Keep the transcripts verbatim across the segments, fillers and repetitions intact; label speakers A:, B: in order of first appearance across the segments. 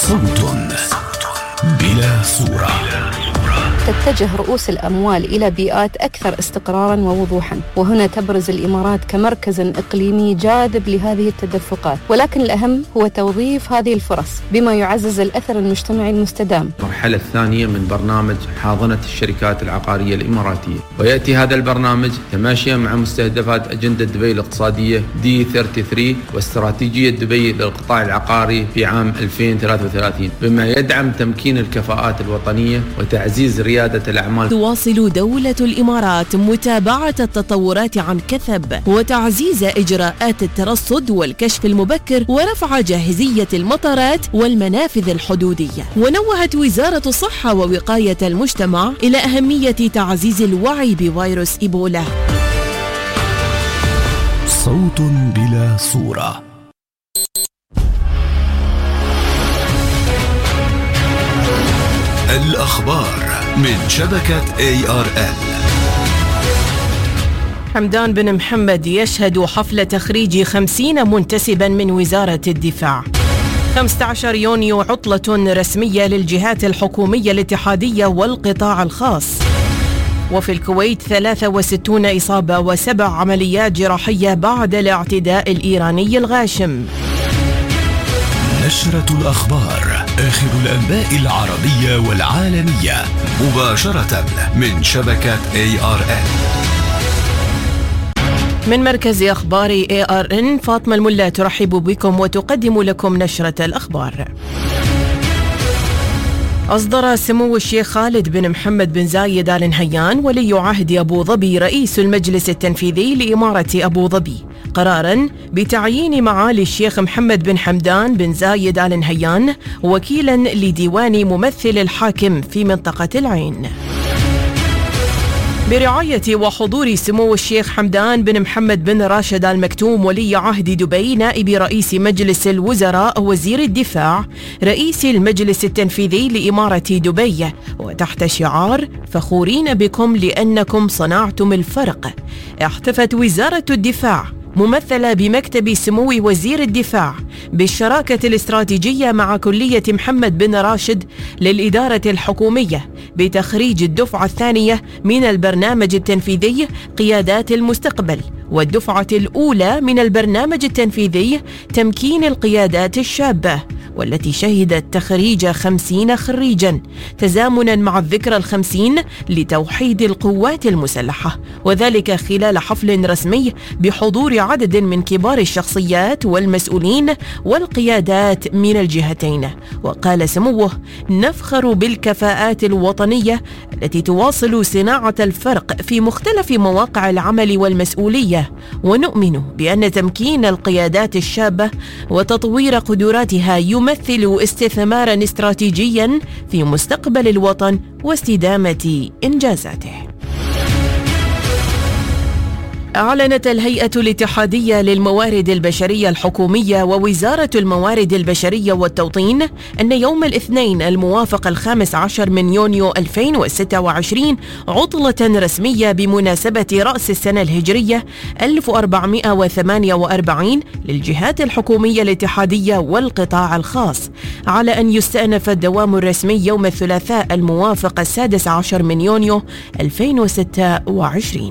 A: صوت بلا صورة.
B: تتجه رؤوس الأموال إلى بيئات أكثر استقراراً ووضوحاً، وهنا تبرز الإمارات كمركز إقليمي جاذب لهذه التدفقات، ولكن الأهم هو توظيف هذه الفرص بما يعزز الأثر المجتمعي المستدام.
C: المرحلة الثانية من برنامج حاضنة الشركات العقارية الإماراتية، ويأتي هذا البرنامج تماشيا مع مستهدفات أجندة دبي الاقتصادية دي ثلاثة وثلاثين واستراتيجية دبي للقطاع العقاري في عام ألفين وثلاثة وثلاثين، بما يدعم تمكين الكفاءات الوطنية وتعزيز ريادة الأعمال.
D: تواصل دولة الإمارات متابعة التطورات عن كثب وتعزيز إجراءات الترصد والكشف المبكر ورفع جاهزية المطارات والمنافذ الحدودية. ونوهت وزارة الصحة ووقاية المجتمع إلى أهمية تعزيز الوعي بفيروس إيبولا.
A: صوت بلا صورة. الأخبار من شبكة إيه آر إل.
D: حمدان بن محمد يشهد حفل تخريج خمسين منتسبا من وزارة الدفاع. خمسة عشر يونيو عطلة رسمية للجهات الحكومية الاتحادية والقطاع الخاص. وفي الكويت ثلاثة وستين إصابة وسبع عمليات جراحية بعد الاعتداء الإيراني الغاشم.
A: نشرة الأخبار، آخر الأنباء العربية والعالمية مباشرة من شبكة إيه آر إل.
D: من مركز أخبار إيه آر إن فاطمة الملا ترحب بكم وتقدم لكم نشرة الأخبار. أصدر سمو الشيخ خالد بن محمد بن زايد آل نهيان ولي عهد أبو ظبي رئيس المجلس التنفيذي لإمارة أبو ظبي قراراً بتعيين معالي الشيخ محمد بن حمدان بن زايد آل نهيان وكيلاً لديوان ممثل الحاكم في منطقة العين. برعاية وحضور سمو الشيخ حمدان بن محمد بن راشد آل مكتوم ولي عهد دبي نائب رئيس مجلس الوزراء وزير الدفاع رئيس المجلس التنفيذي لإمارة دبي، وتحت شعار فخورين بكم لأنكم صنعتم الفرق، احتفت وزارة الدفاع ممثلة بمكتب سمو وزير الدفاع بالشراكة الاستراتيجية مع كلية محمد بن راشد للإدارة الحكومية بتخريج الدفعة الثانية من البرنامج التنفيذي قيادات المستقبل، والدفعة الأولى من البرنامج التنفيذي تمكين القيادات الشابة، والتي شهدت تخريج خمسين خريجا تزامنا مع الذكرى الخمسين لتوحيد القوات المسلحة، وذلك خلال حفل رسمي بحضور عدد من كبار الشخصيات والمسؤولين والقيادات من الجهتين. وقال سموه: نفخر بالكفاءات الوطنية التي تواصل صناعة الفرق في مختلف مواقع العمل والمسؤولية، ونؤمن بأن تمكين القيادات الشابة وتطوير قدراتها يمثل استثماراً استراتيجياً في مستقبل الوطن واستدامة إنجازاته. أعلنت الهيئة الاتحادية للموارد البشرية الحكومية ووزارة الموارد البشرية والتوطين أن يوم الاثنين الموافق الخامس عشر من يونيو ألفين وستة وعشرين عطلة رسمية بمناسبة رأس السنة الهجرية ألف وأربعمائة وثمانية وأربعين للجهات الحكومية الاتحادية والقطاع الخاص، على أن يستأنف الدوام الرسمي يوم الثلاثاء الموافق السادس عشر من يونيو ألفين وستة وعشرين.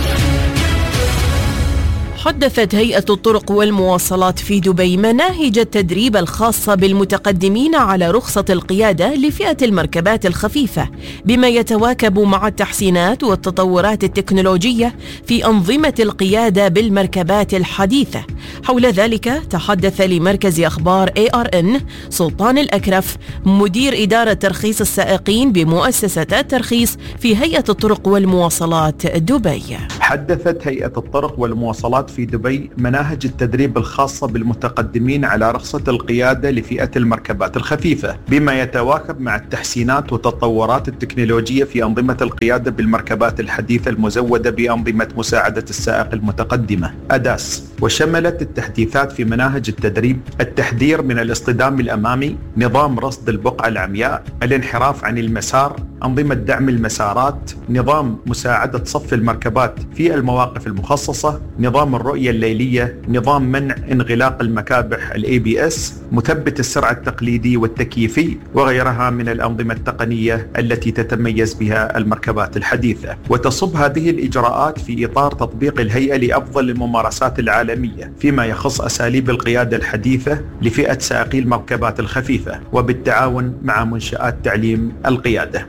D: حدثت هيئة الطرق والمواصلات في دبي مناهج التدريب الخاصة بالمتقدمين على رخصة القيادة لفئة المركبات الخفيفة، بما يتواكب مع التحسينات والتطورات التكنولوجية في أنظمة القيادة بالمركبات الحديثة. حول ذلك تحدث لمركز أخبار إيه آر إن سلطان الأكرف مدير إدارة ترخيص السائقين بمؤسسة الترخيص في هيئة الطرق والمواصلات دبي.
E: حدثت هيئة الطرق والمواصلات في دبي مناهج التدريب الخاصة بالمتقدمين على رخصة القيادة لفئة المركبات الخفيفة، بما يتواكب مع التحسينات والتطورات التكنولوجية في أنظمة القيادة بالمركبات الحديثة المزودة بأنظمة مساعدة السائق المتقدمة أداس. وشملت التحديثات في مناهج التدريب التحذير من الاصطدام الأمامي، نظام رصد البقعة العمياء، الانحراف عن المسار، أنظمة دعم المسارات، نظام مساعدة صف المركبات في في المواقف المخصصة، نظام الرؤية الليلية، نظام منع انغلاق المكابح ال إيه بي إس، مثبت السرعة التقليدي والتكييفي، وغيرها من الأنظمة التقنية التي تتميز بها المركبات الحديثة. وتصب هذه الإجراءات في إطار تطبيق الهيئة لأفضل الممارسات العالمية فيما يخص أساليب القيادة الحديثة لفئة سائقي المركبات الخفيفة، وبالتعاون مع منشآت تعليم القيادة.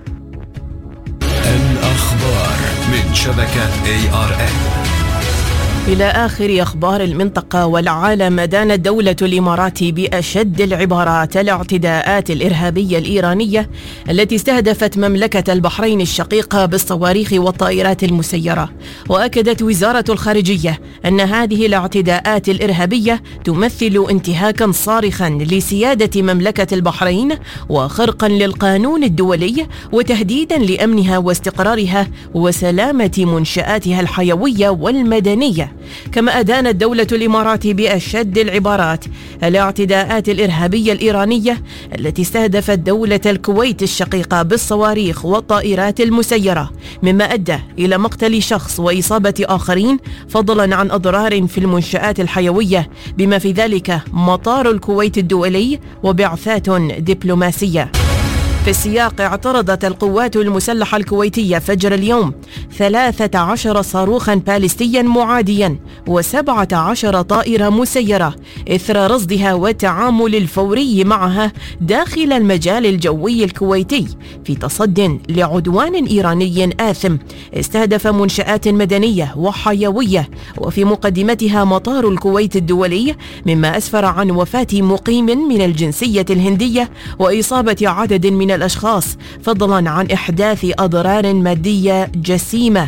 A: الأخبار من شبكة إيه آر إن.
D: إلى آخر أخبار المنطقة والعالم، أدانت دولة الإمارات بأشد العبارات الاعتداءات الإرهابية الإيرانية التي استهدفت مملكة البحرين الشقيقة بالصواريخ والطائرات المسيرة. وأكدت وزارة الخارجية أن هذه الاعتداءات الإرهابية تمثل انتهاكا صارخا لسيادة مملكة البحرين وخرقا للقانون الدولي وتهديدا لأمنها واستقرارها وسلامة منشآتها الحيوية والمدنية. كما أدانت دولة الإمارات بأشد العبارات الاعتداءات الإرهابية الإيرانية التي استهدفت دولة الكويت الشقيقة بالصواريخ والطائرات المسيرة، مما أدى إلى مقتل شخص وإصابة آخرين، فضلا عن أضرار في المنشآت الحيوية بما في ذلك مطار الكويت الدولي وبعثات دبلوماسية. في السياق، اعترضت القوات المسلحة الكويتية فجر اليوم ثلاثة عشر صاروخا باليستيا معاديا وسبعة عشر طائرة مسيرة إثر رصدها والتعامل الفوري معها داخل المجال الجوي الكويتي في تصد لعدوان إيراني آثم استهدف منشآت مدنية وحيوية، وفي مقدمتها مطار الكويت الدولي، مما أسفر عن وفاة مقيم من الجنسية الهندية وإصابة عدد من الأشخاص، فضلا عن إحداث أضرار مادية جسيمة.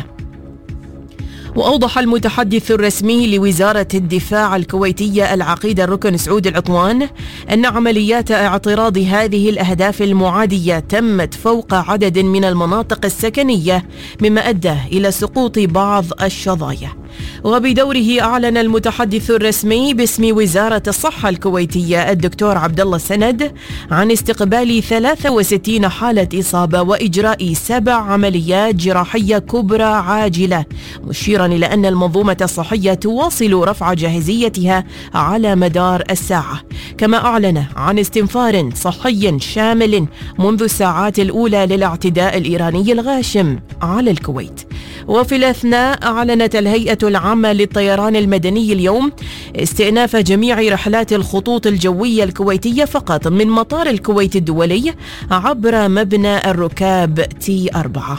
D: وأوضح المتحدث الرسمي لوزارة الدفاع الكويتية العقيد الركن سعود العطوان أن عمليات اعتراض هذه الأهداف المعادية تمت فوق عدد من المناطق السكنية، مما أدى إلى سقوط بعض الشظايا. وبدوره أعلن المتحدث الرسمي باسم وزارة الصحة الكويتية الدكتور عبد الله السند عن استقبال ثلاثة وستين حالة إصابة وإجراء سبع عمليات جراحية كبرى عاجلة، مشيرا إلى أن المنظومة الصحية تواصل رفع جاهزيتها على مدار الساعة. كما أعلن عن استنفار صحي شامل منذ الساعات الأولى للاعتداء الإيراني الغاشم على الكويت. وفي الأثناء، أعلنت الهيئة العامة للطيران المدني اليوم استئناف جميع رحلات الخطوط الجوية الكويتية فقط من مطار الكويت الدولي عبر مبنى الركاب تي أربعة.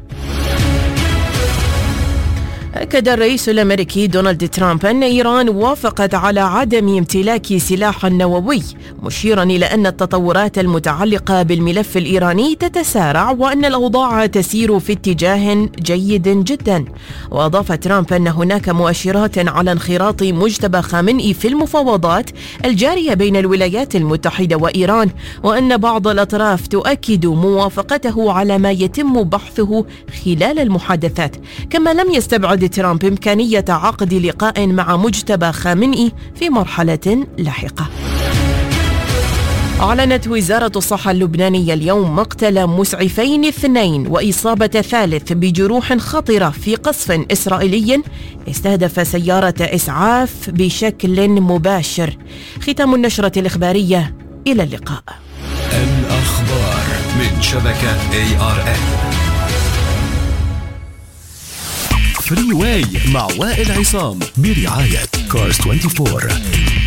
D: أكد الرئيس الأمريكي دونالد ترامب أن إيران وافقت على عدم امتلاك سلاح نووي، مشيرا إلى أن التطورات المتعلقة بالملف الإيراني تتسارع وأن الأوضاع تسير في اتجاه جيد جدا. وأضاف ترامب أن هناك مؤشرات على انخراط مجتبى خامنئي في المفاوضات الجارية بين الولايات المتحدة وإيران، وأن بعض الأطراف تؤكد موافقته على ما يتم بحثه خلال المحادثات. كما لم يستبعد ترامب إمكانية عقد لقاء مع مجتبى خامنئي في مرحلة لاحقة. أعلنت وزارة الصحة اللبنانية اليوم مقتل مسعفين اثنين وإصابة ثالث بجروح خطرة في قصف إسرائيلي استهدف سيارة إسعاف بشكل مباشر. ختام النشرة الإخبارية، إلى اللقاء.
A: الأخبار من شبكة إيه آر إن. فري واي مع وائل عصام برعاية كارز أربعة وعشرين.